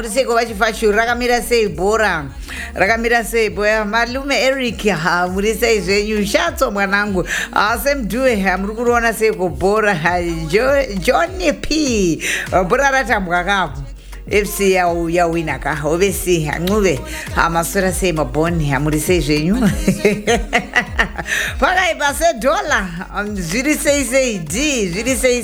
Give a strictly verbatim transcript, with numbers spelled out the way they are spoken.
muri sei ko vachifachu rakamira sei bhora rakamira sei boya malume Eric ha muri sei zvenyu shatso mwanangu asemdue ha muri kuona sei ko bhora Johnny P bhora ratambwa kapo F C yau yawina ka obesi anguve amasura sei maboni amuri sei zvenyu pakai base dollar zviri sei sei d zviri sei